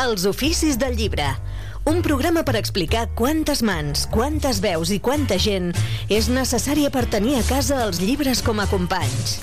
Els oficis del llibre. Un programa per explicar quantes mans, quantes veus i quanta gent és necessària per tenir a casa els llibres com a companys.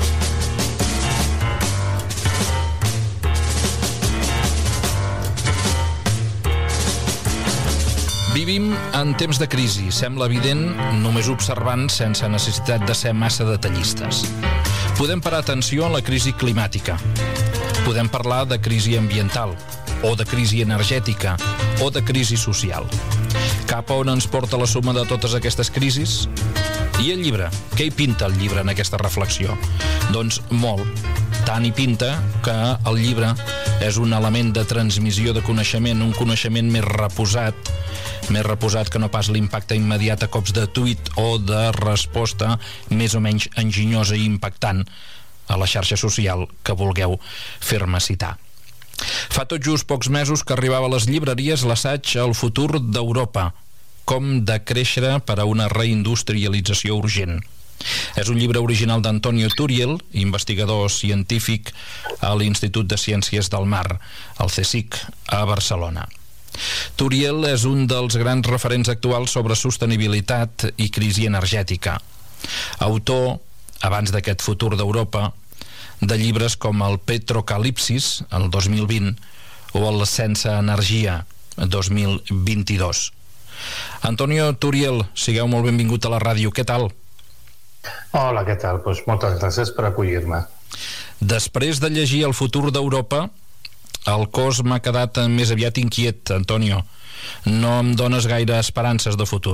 Vivim en temps de crisi, sembla evident només observant sense necessitat de ser massa detallistes. Podem parar atenció a la crisi climàtica, podem parlar de crisi ambiental, o de crisi energètica, o de crisi social. Cap a on ens porta la suma de totes aquestes crisis? I el llibre? Què hi pinta el llibre en aquesta reflexió? Doncs molt. Tant hi pinta que el llibre és un element de transmissió de coneixement, un coneixement més reposat que no pas l'impacte immediat a cops de tuit o de resposta més o menys enginyosa i impactant a la xarxa social que vulgueu fer-me citar. Fa tot just pocs mesos que arribava a les llibreries l'assaig El futur d'Europa, com decréixer per a una reindustrialització urgent. És un llibre original d'Antonio Turiel, investigador científic a l'Institut de Ciències del Mar, al CSIC, a Barcelona. Turiel és un dels grans referents actuals sobre sostenibilitat i crisi energètica. Autor, abans d'aquest futur d'Europa, de llibres com el Petrocalipsis, el 2020, o el Sense Energia, 2022. Antonio Turiel, sigueu molt benvingut a la ràdio. Què tal? Hola, què tal? Pues moltes gràcies per acollir-me. Després de llegir El futur d'Europa, el cos m'ha quedat més aviat inquiet, Antonio. No em dones gaire esperances de futur.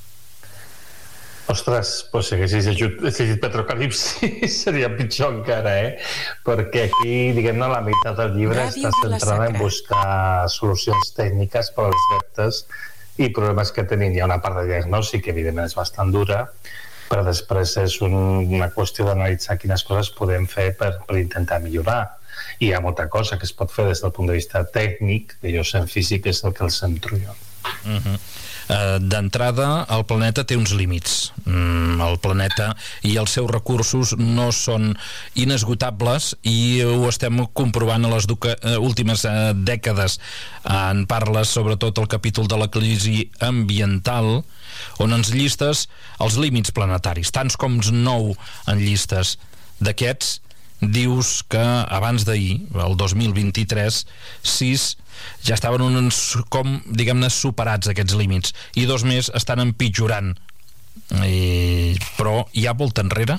Ostres, pues si haguessis llegit Petrocalipsis seria pitjor encara, Perquè aquí, diguem-ne, la meitat del llibre està centrada en buscar solucions tècniques per als reptes i problemes que tenim. Hi ha una part de diagnòstic que evidentment és bastant dura, però després és una qüestió d'analitzar quines coses podem fer per intentar millorar. I hi ha molta cosa que es pot fer des del punt de vista tècnic, que jo sé en físic és el que el centro jo. D'entrada, el planeta té uns límits. El planeta i els seus recursos no són inesgotables i ho estem comprovant a les últimes dècades. En parles sobretot el capítol de la crisi ambiental, on ens llistes els límits planetaris, tants com 9 en llistes. D'aquests, dius que abans d'ahir, el 2023, 6 ja estaven com, diguem-ne, superats aquests límits, i 2 més estan empitjorant. Però hi ha volta enrere?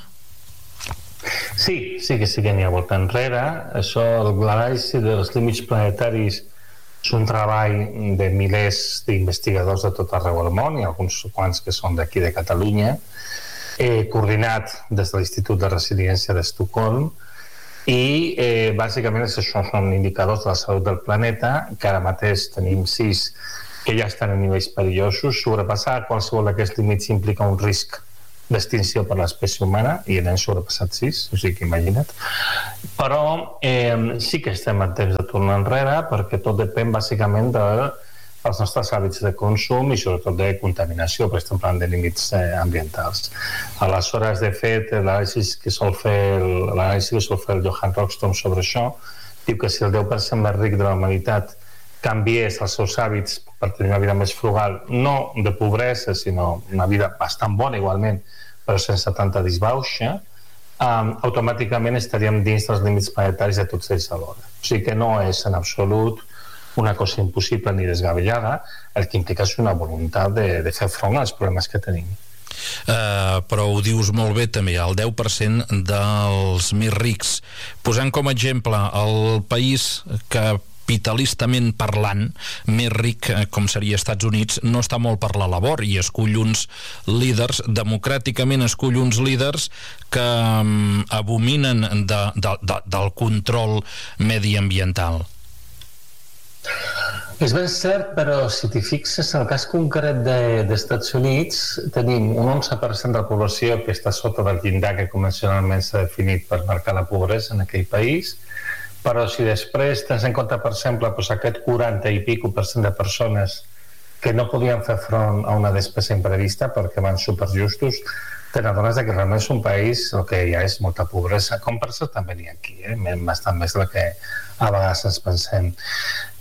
Sí que n'hi ha volta enrere. Això, l'anàlisi dels límits planetaris és un treball de milers d'investigadors de tot arreu del món, i alguns quants que són d'aquí de Catalunya, coordinat des de l'Institut de Resiliència d'Estocolm, i bàsicament això són indicadors de la salut del planeta, que ara mateix tenim 6 que ja estan a nivells perillosos. Sobrepassar qualsevol d'aquests límits implica un risc d'extinció per l'espècie humana, i n'hem sobrepassat 6, o sigui que imagina't. Però sí que estem en temps de tornar enrere, perquè tot depèn bàsicament dels nostres hàbits de consum i sobretot de contaminació, perquè estem parlant de límits ambientals. Aleshores, de fet, l'anàlisi que sol fer el Johan Rockström sobre això diu que si el 10% més ric de la humanitat canviés els seus hàbits per tenir una vida més frugal, no de pobresa, sinó una vida bastant bona igualment, però sense tanta disbauxa, automàticament estaríem dins dels límits planetaris de tots ells alhora. O sigui que no és en absolut una cosa impossible ni desgavellada, el que implica és una voluntat de fer front als problemes que tenim. Però ho dius molt bé també, el 10% dels més rics. Posant com a exemple el país capitalistament parlant més ric, com seria Estats Units, no està molt per la labor i escull uns líders, democràticament escull uns líders que abominen del control mediambiental. És ben cert, però si t'hi fixes, en el cas concret dels Estats Units tenim un 11% de la població que està sota del llindar que convencionalment s'ha definit per marcar la pobresa en aquell país, però si després tens en compte, per exemple, aquest 40 i pico % de persones que no podien fer front a una despesa imprevista perquè van superjustos, te n'adones que realment és un país el que hi ha és molta pobresa, com per cert també n'hi ha aquí, bastant més del que a vegades ens pensem.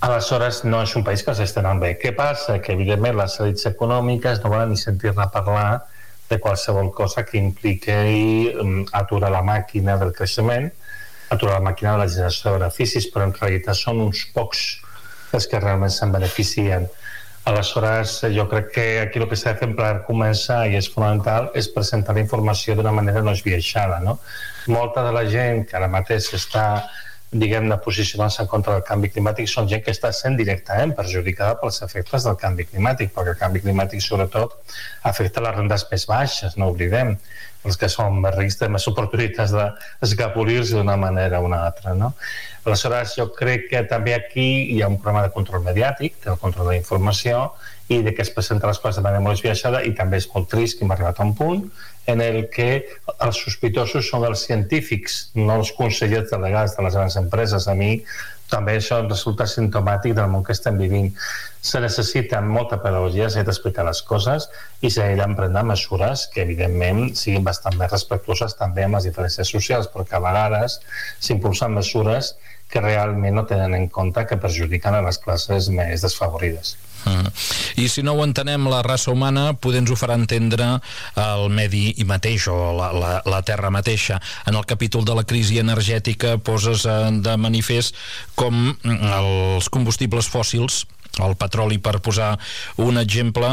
Aleshores, no és un país que s'està anant bé. Què passa? Que, evidentment, les elites econòmiques no volen ni sentir-ne parlar de qualsevol cosa que impliqui aturar la màquina del creixement, aturar la màquina de la generació de beneficis, però en realitat són uns pocs els que realment se'n beneficien. Aleshores, jo crec que aquí el que s'ha de fer per començar, i és fonamental, és presentar la informació d'una manera no esbiaixada, no? Molta de la gent que ara mateix està, diguem-ne, posicionant-se en contra del canvi climàtic són gent que està sent directament perjudicada pels efectes del canvi climàtic, perquè el canvi climàtic, sobretot, afecta les rendes més baixes, no oblidem. Els que són més rics tenen més oportunitats d'escapolir-se d'una manera o una altra, no? Aleshores, jo crec que també aquí hi ha un problema de control mediàtic, del control de la informació, i de que es presenten les coses de manera molt esbiaixada, i també és molt trist que hem arribat a un punt en el que els sospitosos són els científics, no els consellers delegats de les grans empreses. A mi també això resulta simptomàtic del món que estem vivint. Se necessita molta pedagogia, s'ha d'explicar les coses i s'aniran prenent mesures que, evidentment, siguin bastant més respectuoses també amb les diferències socials, perquè a vegades s'impulsen mesures que realment no tenen en compte que perjudiquen a les classes més desfavorides. I si no ho entenem, la raça humana poder ens ho farà entendre el medi mateix o la terra mateixa. En el capítol de la crisi energètica poses de manifest com els combustibles fòssils, el petroli per posar un exemple,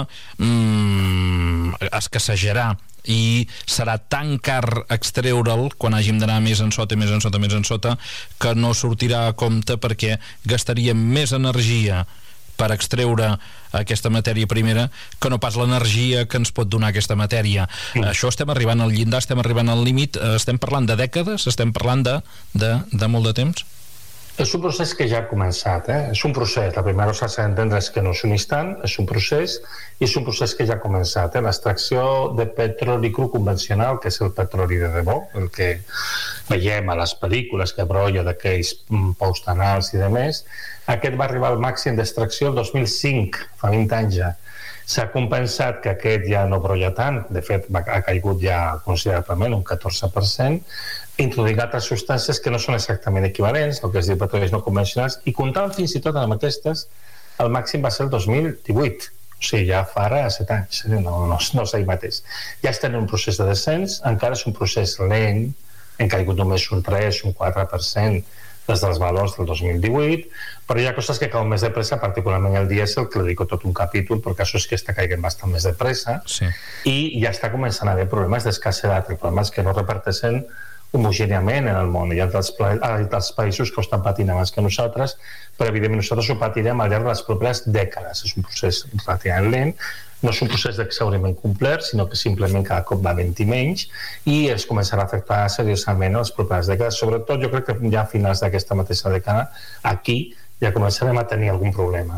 escassejarà i serà tan car extreure'l quan hàgim d'anar més en sota que no sortirà a compte perquè gastaríem més energia per extreure aquesta matèria primera que no pas l'energia que ens pot donar aquesta matèria. Això estem arribant al llindar, estem arribant al límit, estem parlant de dècades, estem parlant de molt de temps? És un procés que ja ha començat, és un procés. La primera cosa que s'ha d'entendre és que no és un instant, és un procés, i és un procés que ja ha començat. L'extracció de petroli cru convencional, que és el petroli de debò, el que veiem a les pel·lícules que brolla d'aquells pous tan alts i demés, aquest va arribar al màxim d'extracció el 2005, fa 20 anys ja. S'ha compensat que aquest ja no brolla tant, de fet ha caigut ja considerablement un 14%, introduint altres substàncies que no són exactament equivalents, el que es diu petrolis no convencionals, i comptant fins i tot amb aquestes, el màxim va ser el 2018, o sigui, ja fa ara 7 anys, no és ahir mateix. Ja estem en un procés de descens, encara és un procés lent, hem caigut només un 3, un 4% des dels valors del 2018, però hi ha coses que cauen més de pressa, particularment el dièsel, que li dedico tot un capítol, perquè això és que està caigant bastant més de pressa, sí. I ja està començant a haver problemes d'escassedat. El problema és que no reparteixen homogèniament en el món. Hi ha altres països que ho estan patint abans que nosaltres, però evidentment nosaltres ho patirem al llarg de les properes dècades. És un procés relativament lent, no és un procés d'exhauriment complet, sinó que simplement cada cop va menys i menys, i es començarà a afectar seriosament a les properes dècades. Sobretot jo crec que ja a finals d'aquesta mateixa dècada aquí ja començarem a tenir algun problema.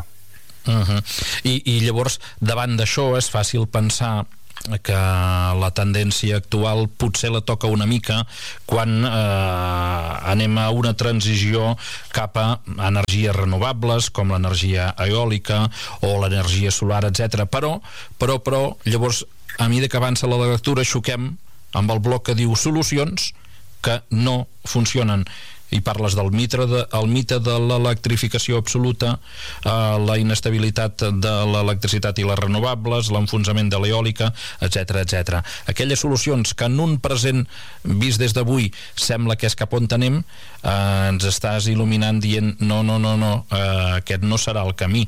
I llavors, davant d'això, és fàcil pensar que la tendència actual potser la toca una mica quan anem a una transició cap a energies renovables com l'energia eòlica o l'energia solar, etc. Però llavors, a mesura que avança la lectura, xoquem amb el bloc que diu solucions que no funcionen. I parles del mite de l'electrificació absoluta, la inestabilitat de l'electricitat i les renovables, l'enfonsament de l'eòlica, etc. Aquelles solucions que en un present vist des d'avui sembla que és cap on anem, ens estàs il·luminant dient no, aquest no serà el camí.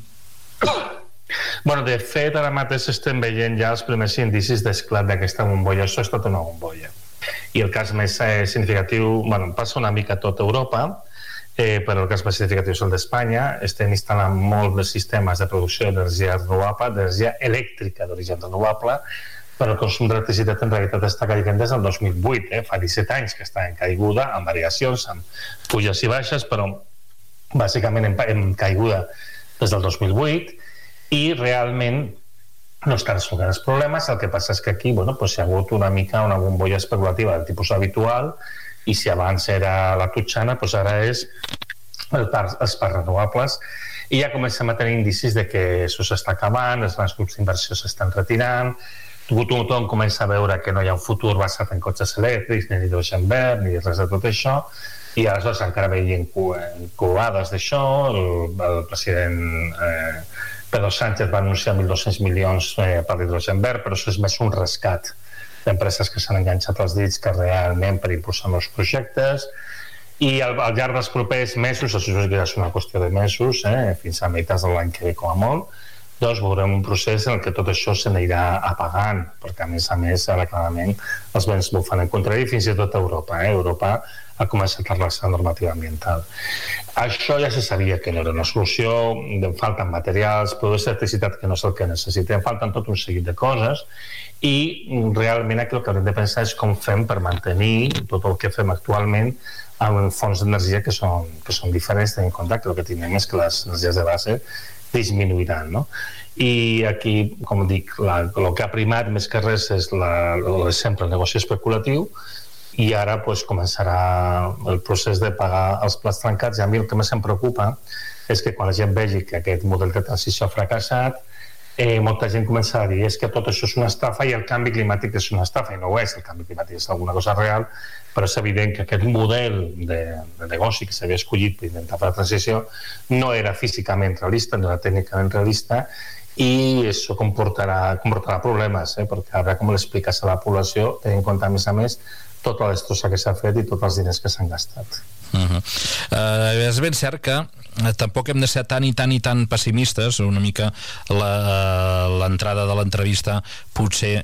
Bueno, de fet, ara mateix estem veient ja els primers indicis d'esclat d'aquesta bombolla. Això és tota una bombolla. I el cas més significatiu, passa una mica a tota Europa, però el cas més significatiu és el d'Espanya. Estem instal·lant molts de sistemes de producció d'energia renovable, d'energia elèctrica d'origen renovable, però el consum d'electricitat en realitat està caigant des del 2008, fa 17 anys que està en caiguda, amb variacions, amb puges i baixes, però bàsicament en caiguda des del 2008, i realment no estan resolent els problemes. El que passa és que aquí hi ha hagut una mica una bombolla especulativa del tipus habitual, i si abans era la totxana, ara és els parcs renovables, i ja comencem a tenir indicis de que això s'està acabant, els grans grups d'inversió s'estan retirant, tothom comença a veure que no hi ha un futur basat en cotxes elèctrics, ni hidrogen verd, ni res de tot això, I aleshores encara veien covades d'això. El president Pedro Sánchez va anunciar 1.200 milions per l'hidrogen verd, però això és més un rescat d'empreses que s'han enganxat els dits que realment per impulsar nous projectes. I al llarg dels propers mesos, això ja és una qüestió de mesos, fins a meitats de l'any que ve com a molt, doncs veurem un procés en què tot això s'anirà apagant, perquè a més ara clarament els vents bufen en contrari, fins i tot a Europa. Europa ha començat a relaxar la normativa ambiental. Això ja se sabia que no era una solució, falten materials, productes d'electricitat que no és el que necessitem, falten tot un seguit de coses, i realment aquí el que haurem de pensar és com fem per mantenir tot el que fem actualment amb fonts d'energia que són diferents, tenint en compte que el que tenim és que les energies de base disminuiran, no? I aquí, com dic, el que ha primat més que res és sempre el negoci especulatiu, i ara començarà el procés de pagar els plats trencats. I a mi el que més em preocupa és que quan la gent vegi que aquest model de transició ha fracassat, molta gent començarà a dir és que tot això és una estafa i el canvi climàtic és una estafa, i no ho és. El canvi climàtic és alguna cosa real, però és evident que aquest model de negoci que s'havia escollit per intentar fer la transició no era físicament realista, no era tècnicament realista, i això comportarà problemes, perquè haurà com l'expliques a la població, tenint en compte a més tota la destrossa que s'ha fet i tots els diners que s'han gastat. És ben cert que tampoc hem de ser tan pessimistes. Una mica l'entrada de l'entrevista potser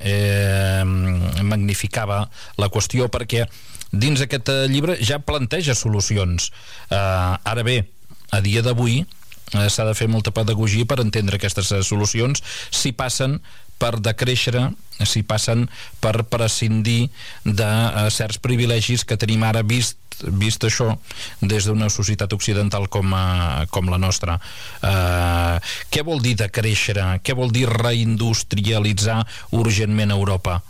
magnificava la qüestió, perquè dins aquest llibre ja planteja solucions. Ara bé, a dia d'avui s'ha de fer molta pedagogia per entendre aquestes solucions, si passen per decréixer, si passen per prescindir de certs privilegis que tenim ara, vist això des d'una societat occidental com la nostra. Què vol dir decréixer? Què vol dir reindustrialitzar urgentment a Europa?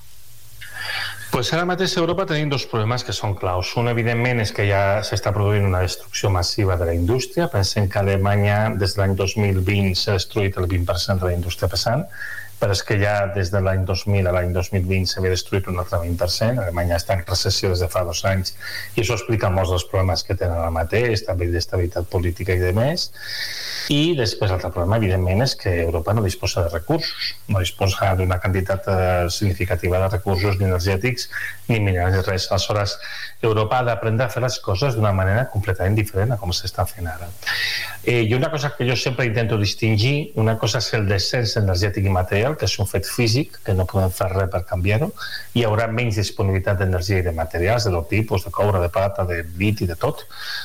Pues ara mateix a Europa tenim dos problemes que són claus. Un, evidentment, és que ja s'està produint una destrucció massiva de la indústria. Pensem que a Alemanya des de l'any 2020 s'ha destruït el 20% de la indústria pesant, però és que ja des de l'any 2000 a l'any 2020 s'havia destruït un altre 20%. Alemanya està en recessió des de fa 2 anys i això explica molts dels problemes que tenen ara mateix, també d'estabilitat política i de més. I després l'altre problema, evidentment, és que Europa no disposa de recursos, no disposa d'una quantitat significativa de recursos ni energètics ni minerals ni res. Aleshores, Europa ha d'aprendre a fer les coses d'una manera completament diferent a com s'està fent ara. I una cosa que jo sempre intento distingir, una cosa és el descens energètic i material, que és un fet físic, que no podem fer res per canviar-ho. Hi haurà menys disponibilitat d'energia i de materials, de tot tipus, de coure, de plata, de liti, de tot.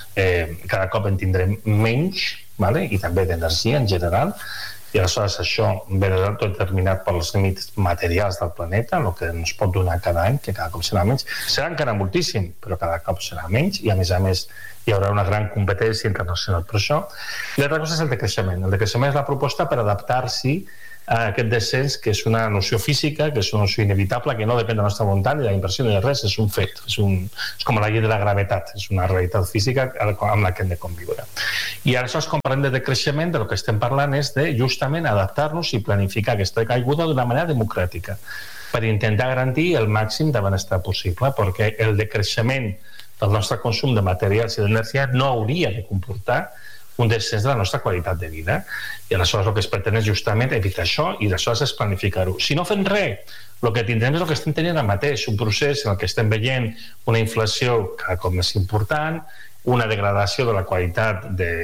Cada cop en tindrem menys, i també d'energia en general, i aleshores això ve tot determinat pels límits materials del planeta, el que ens pot donar cada any, que cada cop serà menys. Serà encara moltíssim, però cada cop serà menys, i a més hi haurà una gran competència internacional per això. I l'altra cosa és el decreixement. El decreixement és la proposta per adaptar-s'hi a aquest descens, que és una noció física, que és una noció inevitable, que no depèn de la nostra voluntat ni de la inversió ni de res, és un fet, és com la llei de la gravetat, és una realitat física amb la que hem de conviure. I aleshores, quan parlem de decreixement, del que estem parlant és de justament adaptar-nos i planificar aquesta caiguda d'una manera democràtica, per intentar garantir el màxim de benestar possible, perquè el decreixement del nostre consum de materials i d'energia no hauria de comportar un descens de la nostra qualitat de vida. I aleshores el que es pretén és justament evitar això i aleshores és planificar-ho. Si no fem res, el que tindrem és el que estem tenint ara mateix, un procés en el que estem veient una inflació cada cop més important, una degradació de la qualitat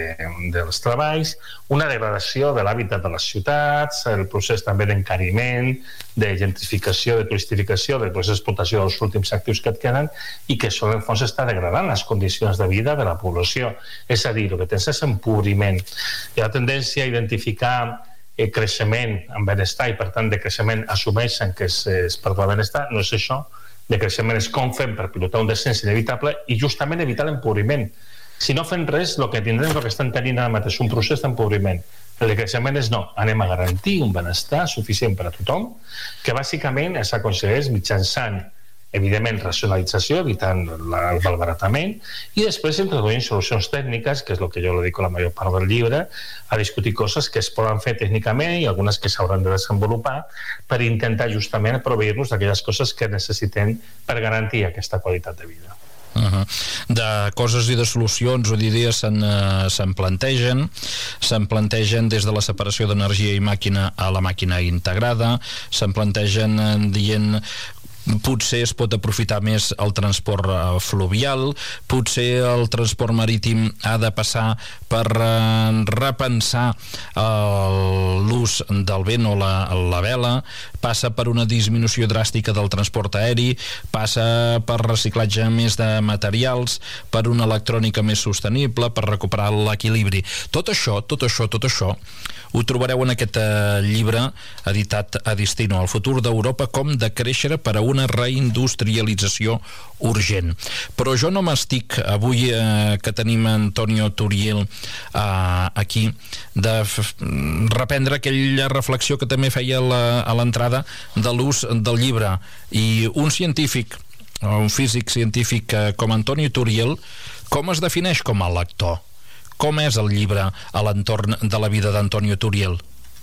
dels treballs, una degradació de l'hàbitat de les ciutats, el procés també d'encariment, de gentrificació, de turistificació, de explotació dels últims actius que et queden, i que això, en el fons, està degradant les condicions de vida de la població. És a dir, el que tens és empobriment. Hi ha tendència a identificar creixement amb benestar i, per tant, de creixement assumeixen que és per el benestar. No és això. De creixement és com fem per pilotar un descens inevitable i justament evitar l'empobriment. Si no fem res, el que tindrem és el que estan tenint ara mateix, un procés d'empobriment. El de creixement és no, anem a garantir un benestar suficient per a tothom, que bàsicament s'aconsegueix mitjançant, evidentment, racionalització, evitant el malbaratament, i després introduint solucions tècniques, que és el que jo dedico la major part del llibre, a discutir coses que es poden fer tècnicament i algunes que s'hauran de desenvolupar per intentar justament proveir-nos d'aquelles coses que necessitem per garantir aquesta qualitat de vida. De coses i de solucions o d'idees se'n plantegen des de la separació d'energia i màquina a la màquina integrada, se'n plantegen dient potser es pot aprofitar més el transport fluvial, potser el transport marítim ha de passar per repensar l'ús del vent o la vela, passa per una disminució dràstica del transport aeri, passa per reciclatge més de materials, per una electrònica més sostenible, per recuperar l'equilibri. Tot això ho trobareu en aquest llibre editat a Destino, El futur d'Europa, com decréixer per a una reindustrialització urgent. Però jo no m'estic, avui que tenim Antonio Turiel aquí, de reprendre aquella reflexió que també feia a l'entrada de l'ús del llibre. I un científic, un físic científic com Antonio Turiel, com es defineix com a lector? Com és el llibre a l'entorn de la vida d'Antonio Turiel?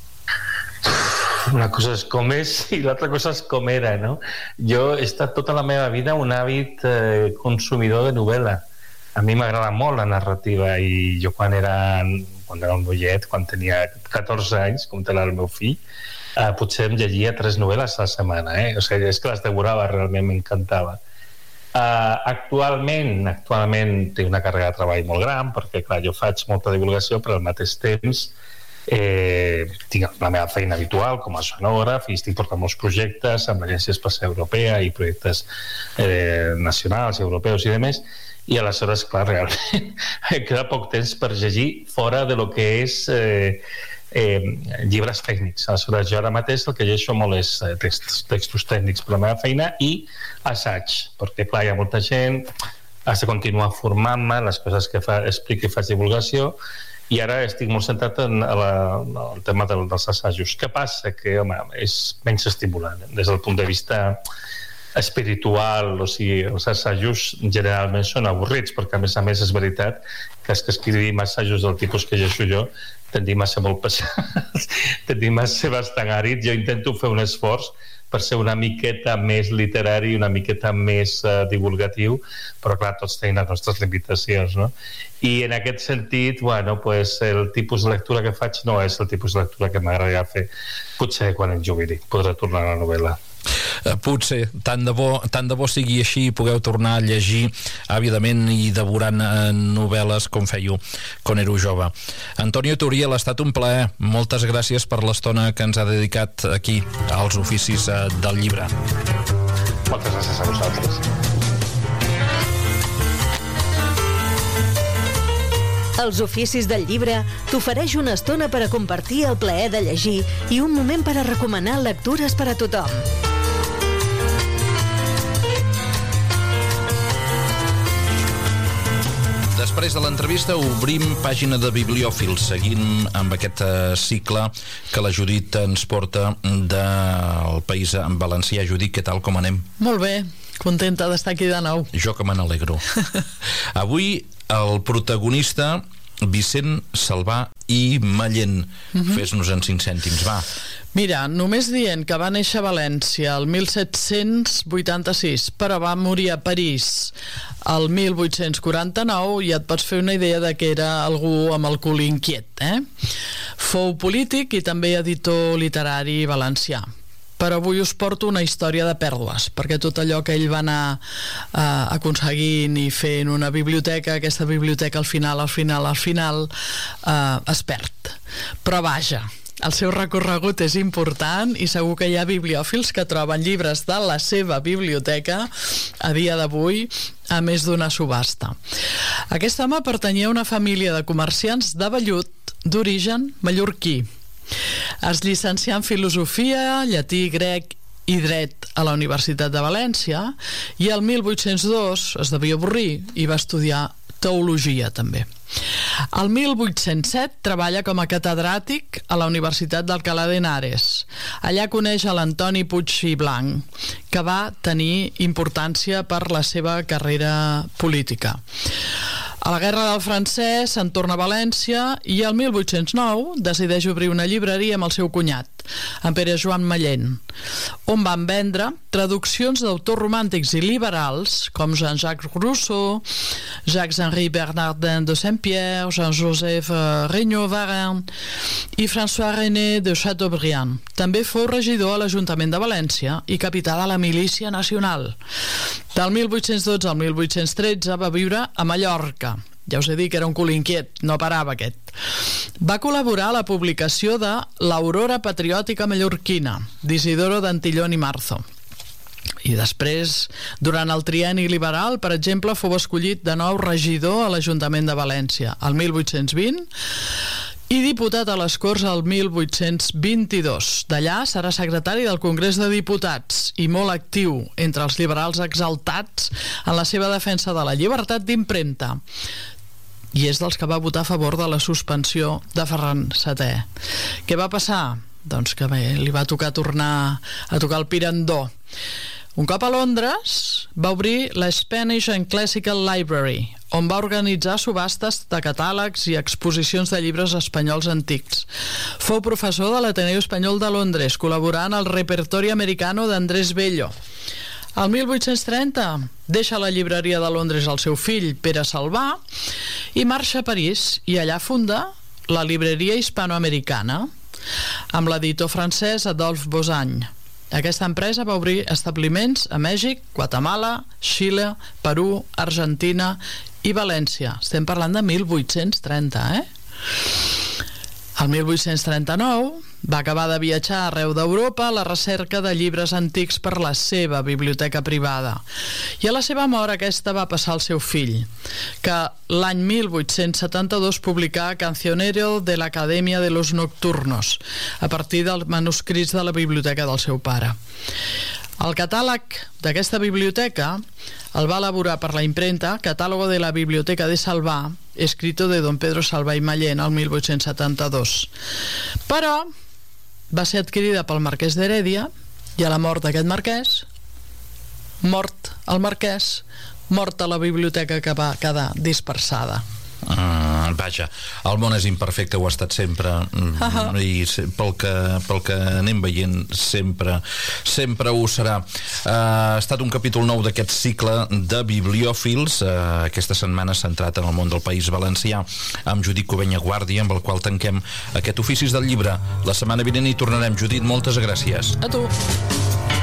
Una cosa és com és i l'altra cosa és com era, no? Jo he estat tota la meva vida un hàbit consumidor de novel·la. A mi m'agrada molt la narrativa i jo quan era un noiet, quan tenia 14 anys, com té el meu fill, potser em llegia 3 novel·les a la setmana, O sigui, és que les devorava, realment m'encantava. Actualment té una càrrega de treball molt gran perquè clar, jo faig molta divulgació però al mateix temps tinc la meva feina habitual com a sonògraf i estic portant molts projectes amb l'Agència Espacial Europea i projectes nacionals, europeus i demés, i aleshores clar, realment queda poc temps per llegir fora de lo que és llibres tècnics. Aleshores jo ara mateix el que llegeixo molt és textos tècnics per la meva feina i assaig, perquè clar, hi ha molta gent, has de continuar formant-me les coses que explico i faig divulgació, i ara estic molt centrat en el tema dels assajos. Què passa? Que home, és menys estimulant des del punt de vista espiritual, o sigui, els assajos generalment són avorrits, perquè a més és veritat que els que escrivim assajos del tipus que llegeixo jo tendim a ser molt pesats, tendim a ser bastant àrids. Jo intento fer un esforç per ser una miqueta més literari, una miqueta més divulgatiu, però clar, tots tenim les nostres limitacions, no? I en aquest sentit, bueno, pues, el tipus de lectura que faig no és el tipus de lectura que m'agradaria fer. Potser quan em jubili podré tornar a la novel·la. Potser, tant de bo sigui així i pugueu tornar a llegir àvidament i devorant novel·les com fèieu quan éreu jove. Antonio Turiel, ha estat un plaer. Moltes gràcies per l'estona que ens ha dedicat aquí als oficis del llibre. Moltes gràcies a vosaltres. Els oficis del llibre t'ofereix una estona per a compartir el plaer de llegir i un moment per a recomanar lectures per a tothom. Després de l'entrevista obrim pàgina de Bibliòfils, seguint amb aquest cicle que la Judit ens porta del País Valencià. Judit, què tal, com anem? Molt bé, contenta d'estar aquí de nou. Jo que me n'alegro. Avui el protagonista, Vicent Salvà i Mallent. Fes-nos en 5 cèntims, va. Mira, només dient que va néixer a València el 1786, però va morir a París el 1849, i et pots fer una idea de que era algú amb el cul inquiet, Fou polític i també editor literari valencià. Però avui us porto una història de pèrdues, perquè tot allò que ell va anar aconseguint i fent una biblioteca, aquesta biblioteca al final es perd. Però vaja, el seu recorregut és important i segur que hi ha bibliòfils que troben llibres de la seva biblioteca a dia d'avui a més d'una subhasta. Aquest home pertanyia a una família de comerciants de vellut d'origen mallorquí. Es llicencià en filosofia, llatí, grec i dret a la Universitat de València i el 1802 es devia avorrir i va estudiar teologia també. El 1807 treballa com a catedràtic a la Universitat d'Alcalá de Henares. Allà coneix a l'Antoni Puig i Blanc, que va tenir importància per la seva carrera política. A la Guerra del Francès se'n torna a València i el 1809 decideix obrir una llibreria amb el seu cunyat, en Pere Joan Mallent, on van vendre traduccions d'autors romàntics i liberals com Jean-Jacques Rousseau, Jacques-Henri Bernardin de Saint-Pierre, Jean-Joseph Regnault-Varenne i François René de Chateaubriand. També fou regidor a l'Ajuntament de València i capità de la Milícia Nacional. Del 1812 al 1813 va viure a Mallorca. Ja us he dit que era un cul inquiet, no parava aquest. Va col·laborar a la publicació de l'Aurora Patriòtica Mallorquina, d'Isidoro d'Antillón i Marzo. I després, durant el trienni liberal, per exemple, fou escollit de nou regidor a l'Ajuntament de València, el 1820, i diputat a les Corts el 1822. D'allà serà secretari del Congrés de Diputats i molt actiu entre els liberals exaltats en la seva defensa de la llibertat d'impremta. I és dels que va votar a favor de la suspensió de Ferran VII. Què va passar? Doncs que bé, li va tocar tornar a tocar el pirandó. Un cop a Londres va obrir la Spanish and Classical Library, on va organitzar subhastes de catàlegs i exposicions de llibres espanyols antics. Fou professor de l'Ateneu Espanyol de Londres, col·laborant al Repertori Americano d'Andrés Bello. El 1830 deixa la llibreria de Londres al seu fill, Pere Salvà, i marxa a París, i allà funda la Libreria Hispanoamericana, amb l'editor francès Adolphe Bosagne. Aquesta empresa va obrir establiments a Mèxic, Guatemala, Xile, Perú, Argentina i València. Estem parlant de 1830, El 1839 va acabar de viatjar arreu d'Europa a la recerca de llibres antics per la seva biblioteca privada. I a la seva mort aquesta va passar al seu fill, que l'any 1872 publicà Cancionero de l'Acadèmia de los Nocturnos, a partir dels manuscrits de la biblioteca del seu pare. El catàleg d'aquesta biblioteca el va elaborar per la imprenta Catálogo de la Biblioteca de Salvà, escrito de don Pedro Salvà i Mallent el 1872. Però va ser adquirida pel marquès d'Heredia i a la mort d'aquest marquès, mort el marquès, morta la biblioteca que va quedar dispersada. Vaja, el món és imperfecte, ho ha estat sempre, i pel que anem veient sempre ho serà. Ha estat un capítol nou d'aquest cicle de bibliòfils, aquesta setmana centrat en el món del País Valencià, amb Judit Covenya Guàrdia, amb el qual tanquem aquest Oficis del Llibre. La setmana vinent hi tornarem. Judit, moltes gràcies. A tu.